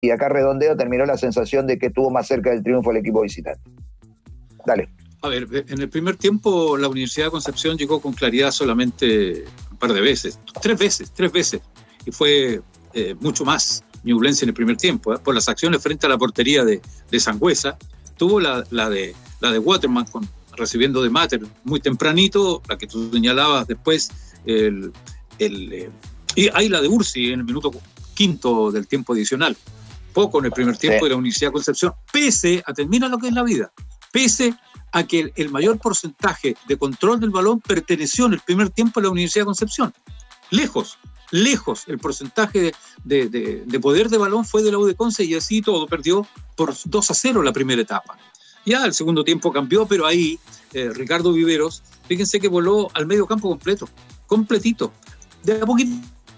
y acá redondeo, terminó la sensación de que estuvo más cerca del triunfo el equipo visitante. Dale. A ver, en el primer tiempo la Universidad de Concepción llegó con claridad solamente un par de veces, tres veces, y fue mucho más Ñublense en el primer tiempo, por las acciones frente a la portería de Sangüesa. Tuvo la de Waterman recibiendo de Mater muy tempranito, la que tú señalabas después, y hay la de Ursi en el minuto quinto del tiempo adicional. Poco en el primer tiempo de la Universidad de Concepción, pese a, termina lo que es la vida, pese a que el mayor porcentaje de control del balón perteneció en el primer tiempo a la Universidad de Concepción. Lejos el porcentaje de poder de balón fue de la U de Conce, y así todo perdió por 2-0 la primera etapa. Ya el segundo tiempo cambió, pero ahí Ricardo Viveros, fíjense que voló al medio campo completito, de a poquito.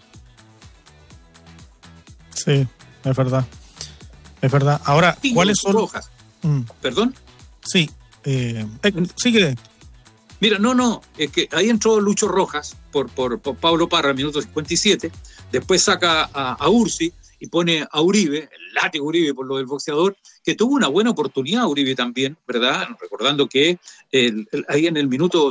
Sí, es verdad. Ahora, ¿cuáles son? Rojas. ¿Perdón? Sí. Sigue. Mira, no, es que ahí entró Lucho Rojas por Pablo Parra, minuto 57, después saca a Ursi y pone a Uribe, el látigo Uribe por lo del boxeador, que tuvo una buena oportunidad Uribe también, ¿verdad? Recordando que ahí en el minuto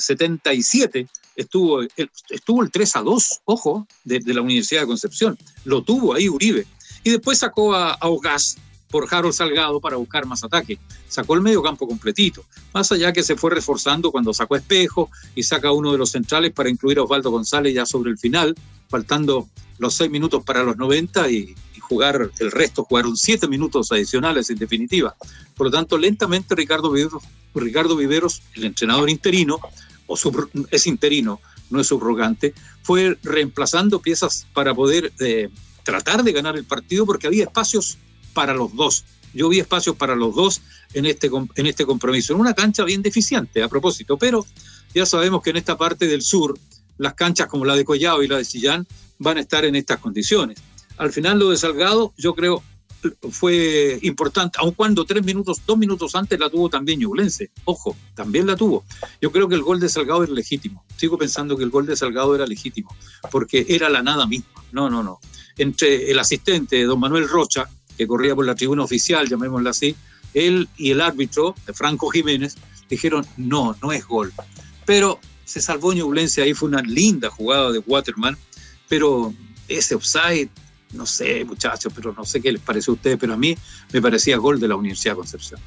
77 estuvo el 3-2, ojo, de la Universidad de Concepción, lo tuvo ahí Uribe, y después sacó a Ogás por Harold Salgado para buscar más ataque. Sacó el medio campo completito. Más allá que se fue reforzando cuando sacó a Espejo y saca uno de los centrales para incluir a Osvaldo González ya sobre el final, faltando los 6 minutos para los 90 y jugar el resto, jugaron 7 minutos adicionales en definitiva. Por lo tanto, lentamente Ricardo Viveros, el entrenador interino, es interino, no es subrogante, fue reemplazando piezas para poder tratar de ganar el partido, porque había espacios para los dos. Yo vi espacios para los dos en este compromiso, en una cancha bien deficiente a propósito, pero ya sabemos que en esta parte del sur las canchas como la de Collao y la de Chillán van a estar en estas condiciones. Al final lo de Salgado yo creo fue importante, aun cuando 2 minutos antes la tuvo también Ñublense, ojo, también la tuvo. Yo creo que el gol de Salgado era legítimo, sigo pensando que el gol de Salgado era legítimo, porque era la nada misma, no. Entre el asistente, don Manuel Rocha, que corría por la tribuna oficial, llamémosla así, él y el árbitro, Franco Jiménez, dijeron no es gol. Pero se salvó Ñublense, ahí fue una linda jugada de Waterman, pero ese offside, no sé, muchachos, pero no sé qué les pareció a ustedes, pero a mí me parecía gol de la Universidad de Concepción.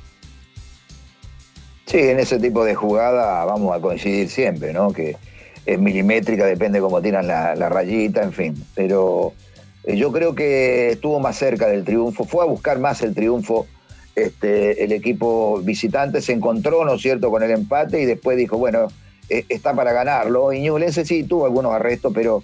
Sí, en ese tipo de jugada vamos a coincidir siempre, ¿no? Que es milimétrica, depende cómo tiran la rayita, en fin, pero yo creo que estuvo más cerca del triunfo, fue a buscar más el triunfo el equipo visitante, se encontró, ¿no es cierto?, con el empate y después dijo, bueno, está para ganarlo. Y Ñublense sí tuvo algunos arrestos, pero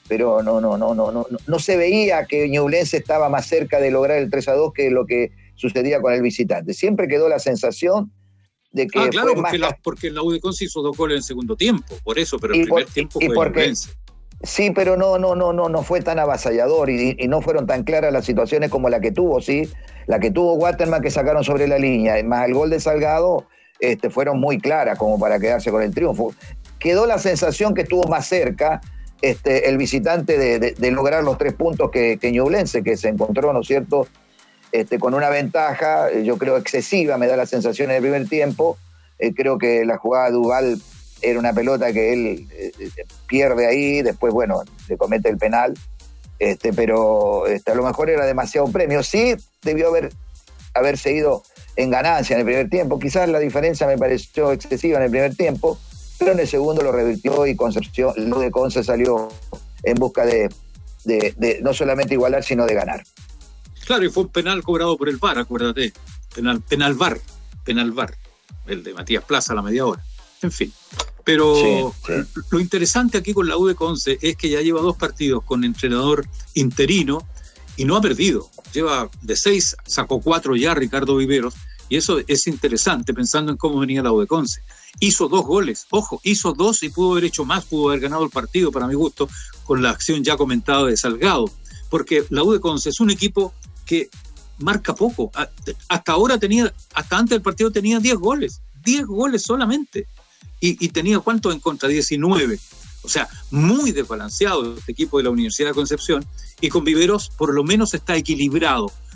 no se veía que Ñublense estaba más cerca de lograr el 3-2 que lo que sucedía con el visitante. Siempre quedó la sensación de que claro, fue porque la U de Conce hizo 2 goles en el segundo tiempo, por eso, pero el primer tiempo fue Ñublense. Sí, pero no fue tan avasallador y no fueron tan claras las situaciones como la que tuvo, ¿sí? La que tuvo Waterman, que sacaron sobre la línea, más el gol de Salgado, fueron muy claras como para quedarse con el triunfo. Quedó la sensación que estuvo más cerca el visitante de lograr los 3 puntos que Ñublense, que se encontró, ¿no es cierto?, con una ventaja, yo creo excesiva, me da la sensación en el primer tiempo. Creo que la jugada de Duval era una pelota que él pierde ahí, después, bueno, le comete el penal, pero a lo mejor era demasiado premio. Sí, debió haberse ido en ganancia en el primer tiempo. Quizás la diferencia me pareció excesiva en el primer tiempo, pero en el segundo lo revirtió y Concepción, lo de Conce salió en busca de no solamente igualar, sino de ganar. Claro, y fue un penal cobrado por el VAR, acuérdate. Penal VAR, el de Matías Plaza a la media hora. En fin, pero sí. Lo interesante aquí con la U de Conce es que ya lleva 2 partidos con entrenador interino y no ha perdido. Lleva de 6, sacó 4 ya Ricardo Viveros, y eso es interesante pensando en cómo venía la U de Conce. Hizo 2 goles, ojo, hizo 2 y pudo haber hecho más, pudo haber ganado el partido para mi gusto con la acción ya comentada de Salgado, porque la U de Conce es un equipo que marca poco. Hasta antes del partido tenía 10 goles solamente. Y tenía ¿cuántos en contra? 19. O sea, muy desbalanceado este equipo de la Universidad de Concepción. y con Viveros por lo menos está equilibrado.